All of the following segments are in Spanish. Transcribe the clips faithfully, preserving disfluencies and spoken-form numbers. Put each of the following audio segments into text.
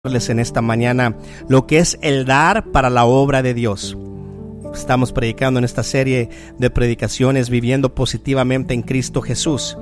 En esta mañana lo que es el dar para la obra de Dios. Estamos predicando en esta serie de predicaciones viviendo positivamente en Cristo Jesús.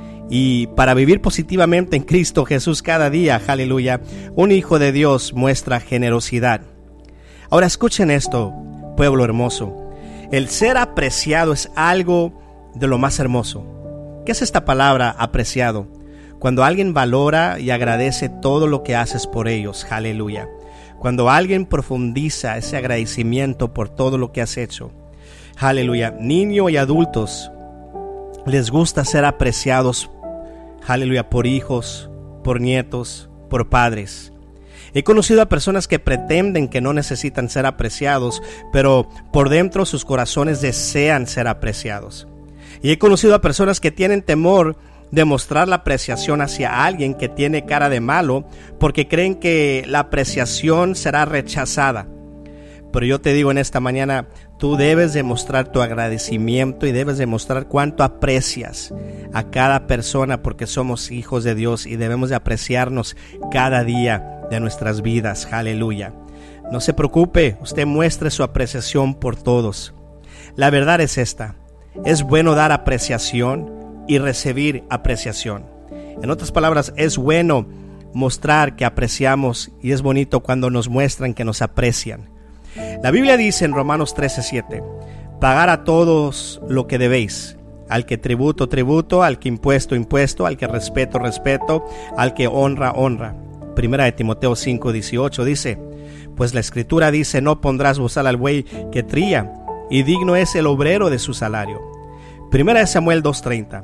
Y para vivir positivamente en Cristo Jesús cada día, aleluya, un hijo de Dios muestra generosidad. Ahora escuchen esto, pueblo hermoso. El ser apreciado es algo de lo más hermoso. ¿Qué es esta palabra apreciado? Cuando alguien valora y agradece todo lo que haces por ellos, aleluya. Cuando alguien profundiza ese agradecimiento por todo lo que has hecho, aleluya. Niños y adultos les gusta ser apreciados, aleluya, por hijos, por nietos, por padres. He conocido a personas que pretenden que no necesitan ser apreciados, pero por dentro sus corazones desean ser apreciados. Y he conocido a personas que tienen temor de mostrar la apreciación hacia alguien que tiene cara de malo, porque creen que la apreciación será rechazada. Pero yo te digo en esta mañana, tú debes demostrar tu agradecimiento y debes demostrar cuánto aprecias a cada persona, porque somos hijos de Dios y debemos de apreciarnos cada día de nuestras vidas, aleluya. No se preocupe, usted muestre su apreciación por todos. La verdad es esta, es bueno dar apreciación y recibir apreciación. En otras palabras, es bueno mostrar que apreciamos y es bonito cuando nos muestran que nos aprecian. La Biblia dice en Romanos trece siete, pagar a todos lo que debéis, al que tributo, tributo, al que impuesto, impuesto, al que respeto, respeto, al que honra, honra. Primera de Timoteo cinco dieciocho dice, pues la Escritura dice, no pondrás bozal al buey que trilla, y digno es el obrero de su salario. Primera de Samuel dos treinta.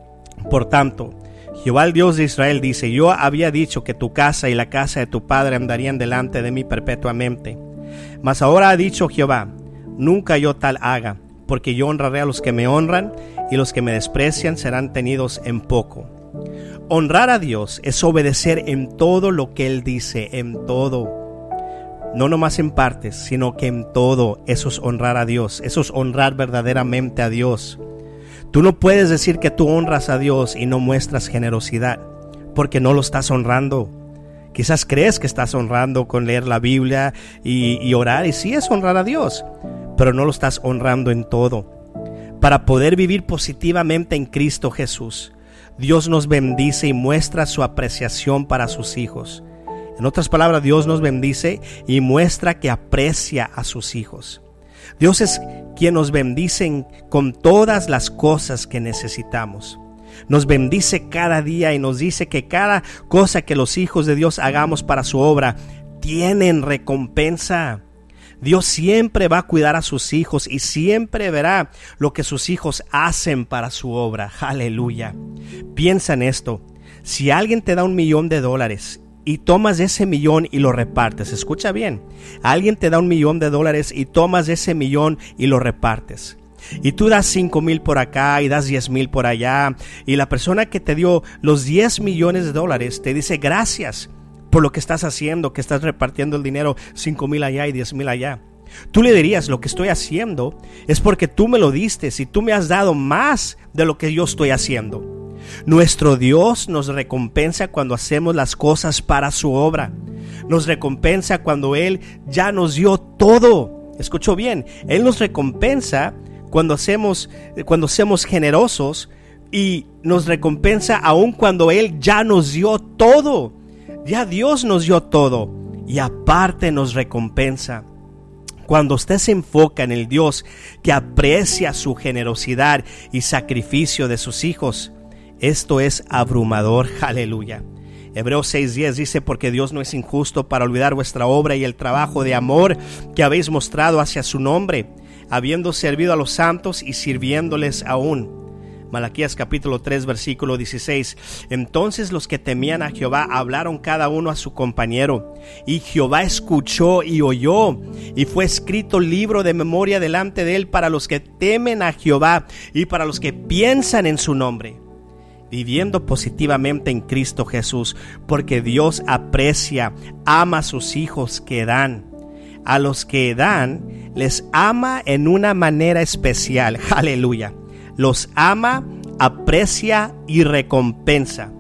Por tanto, Jehová el Dios de Israel dice, yo había dicho que tu casa y la casa de tu padre andarían delante de mí perpetuamente. Mas ahora ha dicho Jehová, nunca yo tal haga, porque yo honraré a los que me honran, y los que me desprecian serán tenidos en poco. Honrar a Dios es obedecer en todo lo que Él dice, en todo. No nomás en partes, sino que en todo. Eso es honrar a Dios, eso es honrar verdaderamente a Dios. Tú no puedes decir que tú honras a Dios y no muestras generosidad, porque no lo estás honrando. Quizás crees que estás honrando con leer la Biblia y, y orar, y sí es honrar a Dios, pero no lo estás honrando en todo. Para poder vivir positivamente en Cristo Jesús, Dios nos bendice y muestra su apreciación para sus hijos. En otras palabras, Dios nos bendice y muestra que aprecia a sus hijos. Dios es quien nos bendice con todas las cosas que necesitamos. Nos bendice cada día y nos dice que cada cosa que los hijos de Dios hagamos para su obra tienen recompensa. Dios siempre va a cuidar a sus hijos y siempre verá lo que sus hijos hacen para su obra. Aleluya. Piensa en esto. Si alguien te da un millón de dólares y tomas ese millón y lo repartes, escucha bien, alguien te da un millón de dólares y tomas ese millón y lo repartes, y tú das cinco mil por acá y das diez mil por allá, y la persona que te dio los diez millones de dólares te dice gracias por lo que estás haciendo, que estás repartiendo el dinero, cinco mil allá y diez mil allá. Tú le dirías, lo que estoy haciendo es porque tú me lo diste y tú me has dado más de lo que yo estoy haciendo. Nuestro Dios nos recompensa cuando hacemos las cosas para su obra. Nos recompensa cuando Él ya nos dio todo. Escuchó bien, Él nos recompensa cuando hacemos, cuando somos generosos, y nos recompensa aún cuando Él ya nos dio todo. Ya Dios nos dio todo y aparte nos recompensa. Cuando usted se enfoca en el Dios que aprecia su generosidad y sacrificio de sus hijos, esto es abrumador, aleluya. Hebreos seis diez dice, porque Dios no es injusto para olvidar vuestra obra y el trabajo de amor que habéis mostrado hacia su nombre, habiendo servido a los santos y sirviéndoles aún. Malaquías capítulo tres versículo dieciséis. Entonces los que temían a Jehová hablaron cada uno a su compañero, y Jehová escuchó y oyó, y fue escrito libro de memoria delante de él para los que temen a Jehová y para los que piensan en su nombre. Viviendo positivamente en Cristo Jesús, porque Dios aprecia, ama a sus hijos que dan. A los que dan, les ama en una manera especial, aleluya. Los ama, aprecia y recompensa.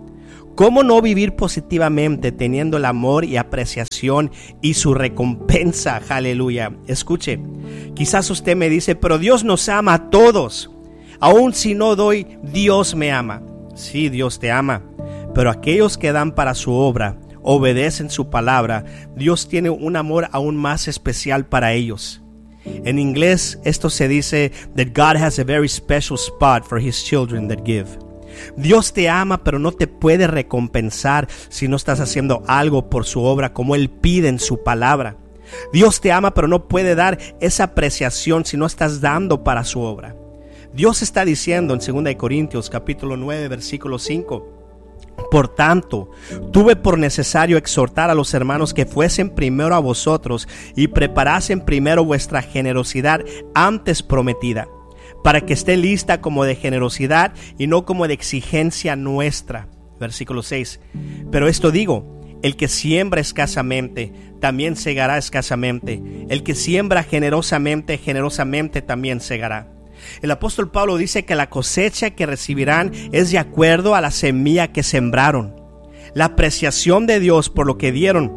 ¿Cómo no vivir positivamente teniendo el amor y apreciación y su recompensa? Aleluya. Escuche, quizás usted me dice, pero Dios nos ama a todos. Aun si no doy, Dios me ama. Sí, Dios te ama, pero aquellos que dan para su obra, obedecen su palabra, Dios tiene un amor aún más especial para ellos. En inglés esto se dice that God has a very special spot for his children that give. Dios te ama, pero no te puede recompensar si no estás haciendo algo por su obra como Él pide en su palabra. Dios te ama, pero no puede dar esa apreciación si no estás dando para su obra. Dios está diciendo en segunda de Corintios capítulo nueve versículo cinco: por tanto, tuve por necesario exhortar a los hermanos que fuesen primero a vosotros y preparasen primero vuestra generosidad antes prometida, para que esté lista como de generosidad y no como de exigencia nuestra. Versículo seis. Pero esto digo, el que siembra escasamente, también segará escasamente. El que siembra generosamente, generosamente también segará. El apóstol Pablo dice que la cosecha que recibirán es de acuerdo a la semilla que sembraron. La apreciación de Dios por lo que dieron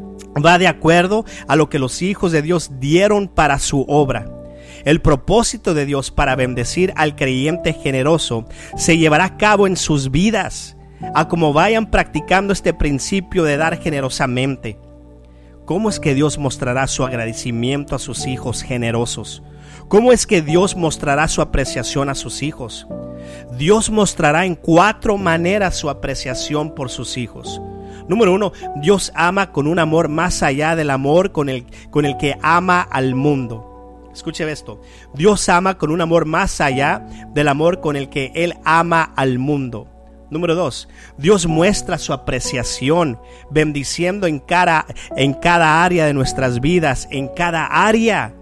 va de acuerdo a lo que los hijos de Dios dieron para su obra. El propósito de Dios para bendecir al creyente generoso se llevará a cabo en sus vidas, a como vayan practicando este principio de dar generosamente. ¿Cómo es que Dios mostrará su agradecimiento a sus hijos generosos? ¿Cómo es que Dios mostrará su apreciación a sus hijos? Dios mostrará en cuatro maneras su apreciación por sus hijos. Número uno, Dios ama con un amor más allá del amor con el, con el que ama al mundo. Escuche esto, Dios ama con un amor más allá del amor con el que Él ama al mundo. Número dos, Dios muestra su apreciación, bendiciendo en cada, en cada área de nuestras vidas, en cada área.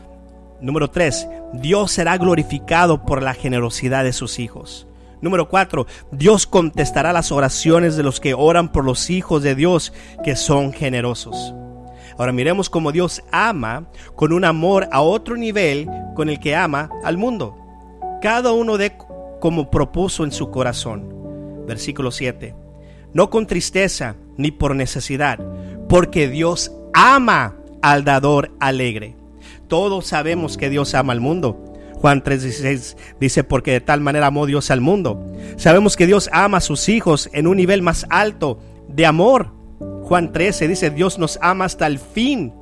Número tres, Dios será glorificado por la generosidad de sus hijos. Número cuatro, Dios contestará las oraciones de los que oran por los hijos de Dios que son generosos. Ahora miremos cómo Dios ama con un amor a otro nivel con el que ama al mundo. Cada uno de como propuso en su corazón. Versículo siete. No con tristeza ni por necesidad, porque Dios ama al dador alegre. Todos sabemos que Dios ama al mundo. Juan tres dieciséis dice, porque de tal manera amó Dios al mundo. Sabemos que Dios ama a sus hijos en un nivel más alto de amor. Juan trece dice, Dios nos ama hasta el fin.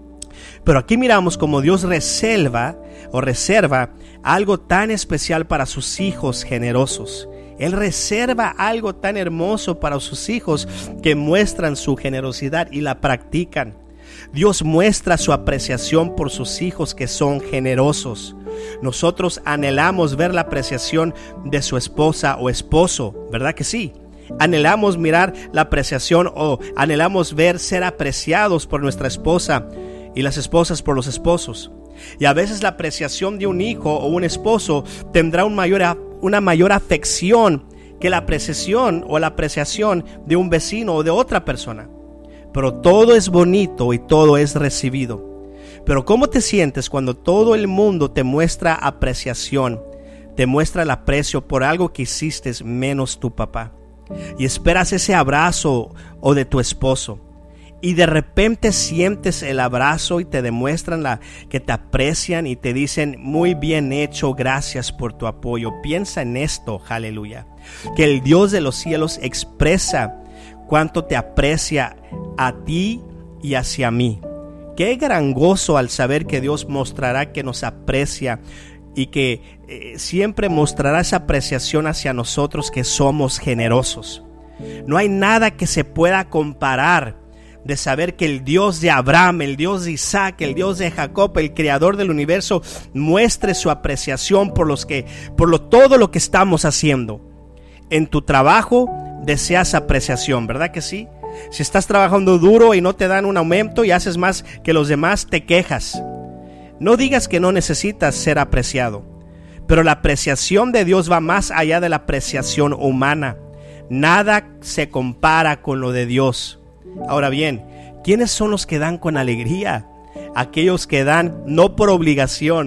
Pero aquí miramos como Dios reserva o reserva algo tan especial para sus hijos generosos. Él reserva algo tan hermoso para sus hijos que muestran su generosidad y la practican. Dios muestra su apreciación por sus hijos que son generosos. Nosotros anhelamos ver la apreciación de su esposa o esposo, ¿verdad que sí? Anhelamos mirar la apreciación o anhelamos ver ser apreciados por nuestra esposa y las esposas por los esposos. Y a veces la apreciación de un hijo o un esposo tendrá un mayor, una mayor afección que la apreciación o la apreciación de un vecino o de otra persona. Pero todo es bonito y todo es recibido. Pero ¿cómo te sientes cuando todo el mundo te muestra apreciación, te muestra el aprecio por algo que hiciste menos tu papá? Y esperas ese abrazo o de tu esposo y de repente sientes el abrazo y te demuestran la, que te aprecian y te dicen muy bien hecho, gracias por tu apoyo. Piensa en esto, aleluya, que el Dios de los cielos expresa cuánto te aprecia a ti y hacia mí. Qué gran gozo al saber que Dios mostrará que nos aprecia y que eh, siempre mostrará esa apreciación hacia nosotros que somos generosos. No hay nada que se pueda comparar de saber que el Dios de Abraham, el Dios de Isaac, el Dios de Jacob, el creador del universo, muestre su apreciación por los que, por lo, todo lo que estamos haciendo. En tu trabajo deseas apreciación, ¿verdad que sí? Si estás trabajando duro y no te dan un aumento y haces más que los demás, te quejas. No digas que no necesitas ser apreciado, pero la apreciación de Dios va más allá de la apreciación humana. Nada se compara con lo de Dios. Ahora bien, ¿quiénes son los que dan con alegría? Aquellos que dan no por obligación,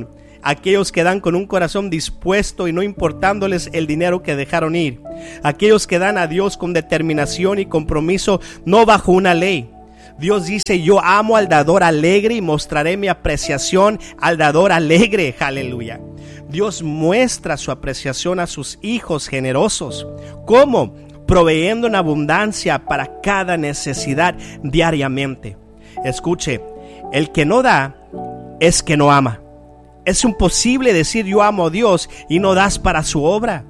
aquellos que dan con un corazón dispuesto y no importándoles el dinero que dejaron ir, aquellos que dan a Dios con determinación y compromiso, no bajo una ley. Dios dice: yo amo al dador alegre y mostraré mi apreciación al dador alegre. Aleluya. Dios muestra su apreciación a sus hijos generosos. ¿Cómo? Proveyendo en abundancia para cada necesidad diariamente. Escuche, el que no da es que no ama. Es imposible decir yo amo a Dios y no das para su obra.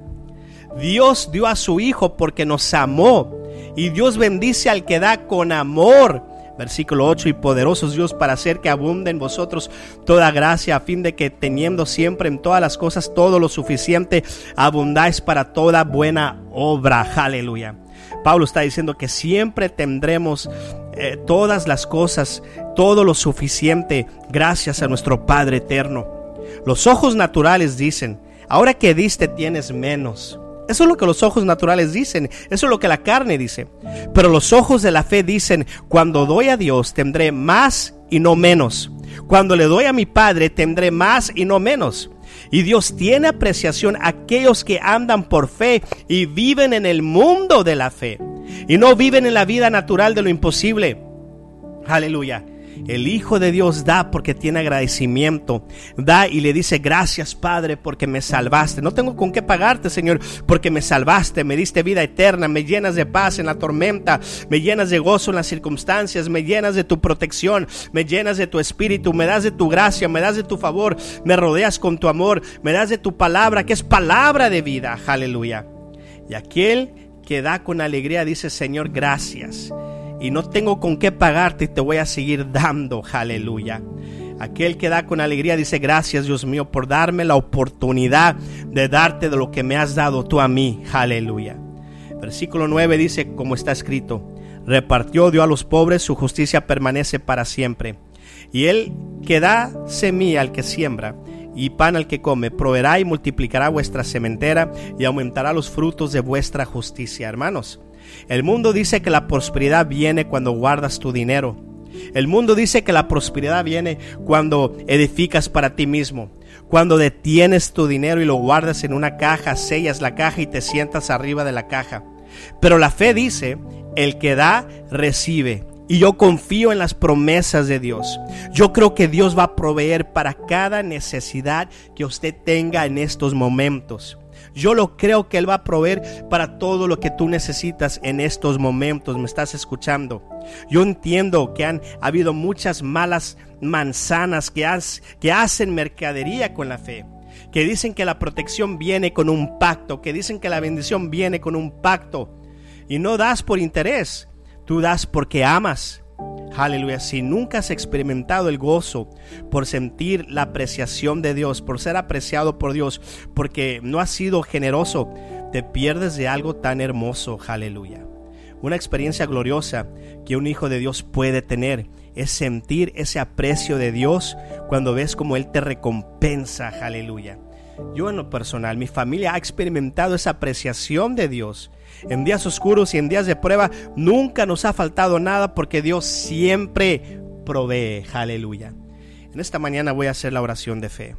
Dios dio a su Hijo porque nos amó, y Dios bendice al que da con amor. Versículo ocho: y poderoso es Dios para hacer que abunde en vosotros toda gracia, a fin de que teniendo siempre en todas las cosas todo lo suficiente, abundáis para toda buena obra. Aleluya. Pablo está diciendo que siempre tendremos eh, todas las cosas, todo lo suficiente, gracias a nuestro Padre eterno. Los ojos naturales dicen: ahora que diste tienes menos. Eso es lo que los ojos naturales dicen, eso es lo que la carne dice. Pero los ojos de la fe dicen: cuando doy a Dios tendré más y no menos. Cuando le doy a mi Padre tendré más y no menos. Y Dios tiene apreciación a aquellos que andan por fe y viven en el mundo de la fe, y no viven en la vida natural de lo imposible. Aleluya. El Hijo de Dios da porque tiene agradecimiento. Da y le dice: gracias, Padre, porque me salvaste. No tengo con qué pagarte, Señor, porque me salvaste, me diste vida eterna, me llenas de paz en la tormenta, me llenas de gozo en las circunstancias, me llenas de tu protección, me llenas de tu espíritu, me das de tu gracia, me das de tu favor, me rodeas con tu amor, me das de tu palabra, que es palabra de vida. Aleluya. Y aquel que da con alegría dice: Señor, gracias. Y no tengo con qué pagarte y te voy a seguir dando. Aleluya. Aquel que da con alegría dice: gracias, Dios mío, por darme la oportunidad de darte de lo que me has dado tú a mí. Aleluya. Versículo nueve dice, como está escrito: repartió, dio a los pobres, su justicia permanece para siempre. Y él que da semilla al que siembra y pan al que come, proveerá y multiplicará vuestra sementera y aumentará los frutos de vuestra justicia. Hermanos, el mundo dice que la prosperidad viene cuando guardas tu dinero. El mundo dice que la prosperidad viene cuando edificas para ti mismo, cuando detienes tu dinero y lo guardas en una caja, sellas la caja y te sientas arriba de la caja. Pero la fe dice: el que da, recibe. Y yo confío en las promesas de Dios. Yo creo que Dios va a proveer para cada necesidad que usted tenga en estos momentos. Yo lo creo que Él va a proveer para todo lo que tú necesitas en estos momentos. ¿Me estás escuchando? Yo entiendo que han habido muchas malas manzanas que, has, que hacen mercadería con la fe, que dicen que la protección viene con un pacto, que dicen que la bendición viene con un pacto, y no das por interés, tú das porque amas. Aleluya. Si nunca has experimentado el gozo por sentir la apreciación de Dios, por ser apreciado por Dios, porque no has sido generoso, te pierdes de algo tan hermoso. Aleluya. Una experiencia gloriosa que un hijo de Dios puede tener es sentir ese aprecio de Dios cuando ves como Él te recompensa. Aleluya. Yo en lo personal, mi familia ha experimentado esa apreciación de Dios. En días oscuros y en días de prueba nunca nos ha faltado nada, porque Dios siempre provee. Aleluya. En esta mañana voy a hacer la oración de fe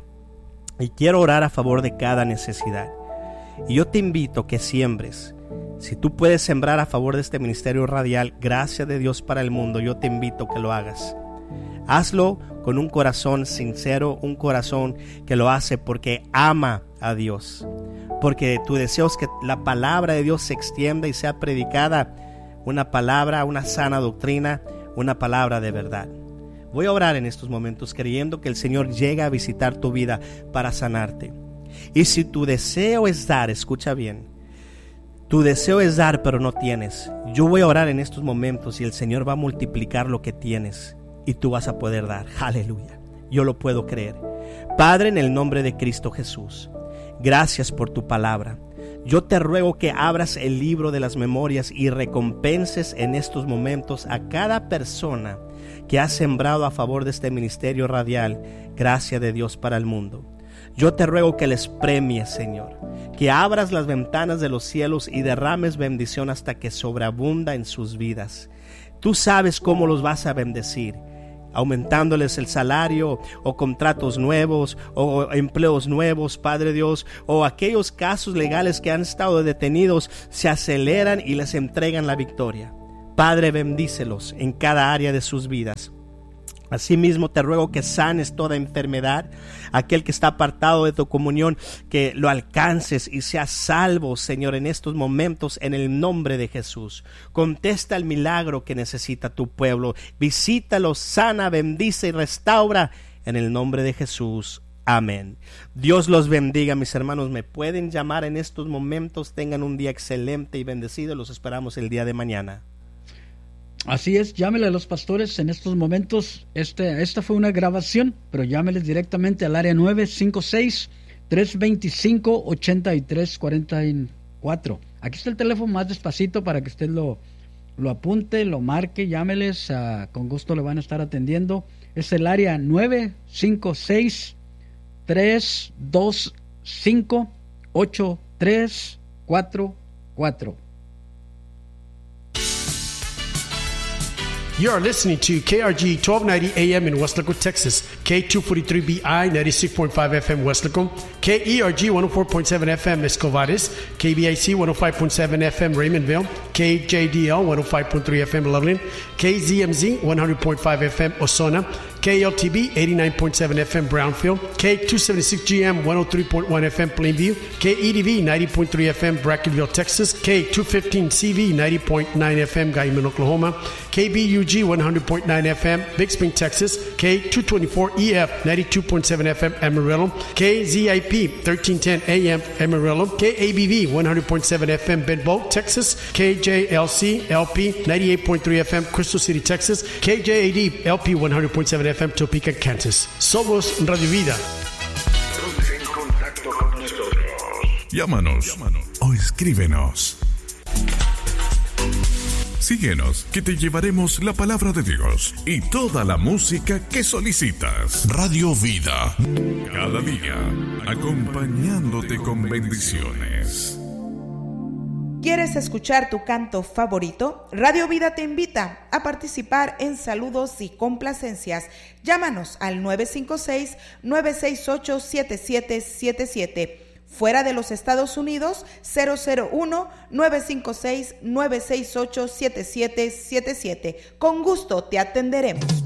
y quiero orar a favor de cada necesidad. Y yo te invito a que siembres. Si tú puedes sembrar a favor de este ministerio radial, Gracia de Dios para el Mundo, yo te invito a que lo hagas. Hazlo con un corazón sincero, un corazón que lo hace porque ama a Dios, porque tu deseo es que la palabra de Dios se extienda y sea predicada, una palabra, una sana doctrina, una palabra de verdad. Voy a orar en estos momentos creyendo que el Señor llega a visitar tu vida para sanarte. Y si tu deseo es dar, escucha bien, tu deseo es dar pero no tienes, yo voy a orar en estos momentos y el Señor va a multiplicar lo que tienes y tú vas a poder dar. Aleluya. Yo lo puedo creer. Padre, en el nombre de Cristo Jesús, gracias por tu palabra. Yo te ruego que abras el libro de las memorias y recompenses en estos momentos a cada persona que ha sembrado a favor de este ministerio radial, Gracia de Dios para el Mundo. Yo te ruego que les premies, Señor, que abras las ventanas de los cielos y derrames bendición hasta que sobreabunda en sus vidas. Tú sabes cómo los vas a bendecir. aumentándoles el salario o contratos nuevos o empleos nuevos, Padre Dios, o aquellos casos legales que han estado detenidos se aceleran y les entregan la victoria. Padre, bendícelos en cada área de sus vidas. Asimismo te ruego que sanes toda enfermedad, aquel que está apartado de tu comunión, que lo alcances y sea salvo, Señor, en estos momentos, en el nombre de Jesús. Contesta el milagro que necesita tu pueblo, visítalo, sana, bendice y restaura en el nombre de Jesús. Amén. Dios los bendiga, mis hermanos. Me pueden llamar en estos momentos. Tengan un día excelente y bendecido. Los esperamos el día de mañana. Así es, llámele a los pastores en estos momentos. Este, esta fue una grabación, pero llámeles directamente al área nueve cinco seis, tres dos cinco, ocho tres cuatro cuatro. Aquí está el teléfono, más despacito para que usted lo, lo apunte, lo marque, llámeles, uh, con gusto le van a estar atendiendo. Es el área nueve cinco seis, tres dos cinco, ocho tres cuatro cuatro. You are listening to K R G twelve ninety A M in Westlaco, Texas, K two forty-three B I ninety-six point five F M Westlaco, K E R G one oh four point seven F M Escovares, K B I C one oh five point seven F M Raymondville, K J D L one oh five point three F M Loveland, K Z M Z one hundred point five F M Osona, K L T B eighty-nine point seven F M Brownfield, K two seventy-six G M one oh three point one F M Plainview, K E D V ninety point three F M Brackenville, Texas, K two fifteen C V ninety point nine F M Guyman, Oklahoma, K B U G one hundred point nine F M Big Spring, Texas, K two twenty-four E F ninety-two point seven F M Amarillo, K Z I P thirteen ten A M Amarillo, K A B V one hundred point seven F M Benbow, Texas, K J L C L P ninety-eight point three F M Crystal City, Texas, K J A D L P one hundred point seven F M Topeka, Kansas. Somos Radio Vida. Ponte en contacto con nosotros. Llámanos, Llámanos o escríbenos. Síguenos, que te llevaremos la palabra de Dios y toda la música que solicitas. Radio Vida, cada día acompañándote con bendiciones. ¿Quieres escuchar tu canto favorito? Radio Vida te invita a participar en saludos y complacencias. Llámanos al nueve cinco seis, nueve seis ocho, siete siete siete siete. Fuera de los Estados Unidos, cero cero uno, nueve cinco seis, nueve seis ocho, siete siete siete siete. Con gusto te atenderemos.